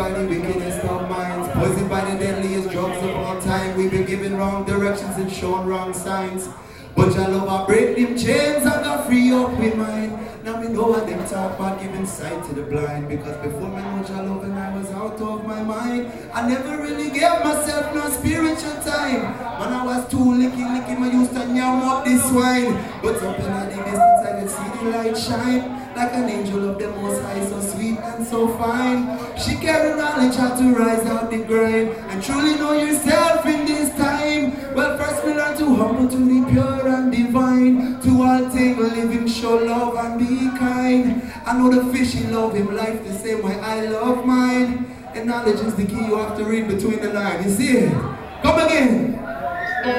by the wickedest of minds, poisoned by the deadliest drugs of all time. We've been given wrong directions and shown wrong signs. But your love, I break them chains and I free up with mine. Now we know what them talk about giving sight to the blind. Because before me know your love and I was out of my mind, I never really gave myself no spiritual time. When I was too licky, I used to yam up this wine. But up in the distance I could see the light shine. Like an angel of the most high, so sweet and so fine. She carried knowledge how to rise out the grind and truly know yourself in this time. Well, first we learn to humble, to be pure and divine. To all things living, show love and be kind. I know the fishy love him life the same way I love mine. And knowledge is the key, you have to read between the lines. You see it? Come again.